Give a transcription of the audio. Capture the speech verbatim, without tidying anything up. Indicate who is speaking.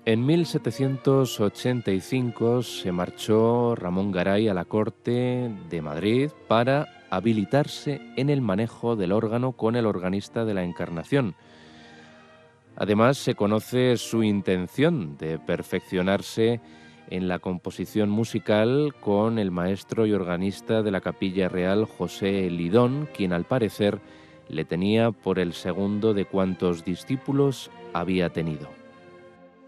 Speaker 1: En mil setecientos ochenta y cinco se marchó Ramón Garay a la corte de Madrid para habilitarse en el manejo del órgano con el organista de la Encarnación. Además, se conoce su intención de perfeccionarse en la composición musical con el maestro y organista de la Capilla Real, José Lidón, quien al parecer le tenía por el segundo de cuantos discípulos había tenido.